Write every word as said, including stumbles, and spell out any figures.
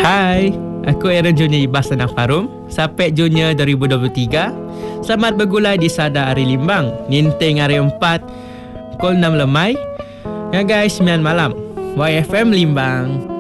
Hai, aku Aaron Junior Ibas Tanang Farum, Sapek Junior dua ribu dua puluh tiga. Selamat bergulai di Sada Hari Limbang, Ninteng Hari empat, pukul enam lemai. Ya guys, sembilan malam. Y F M Limbang.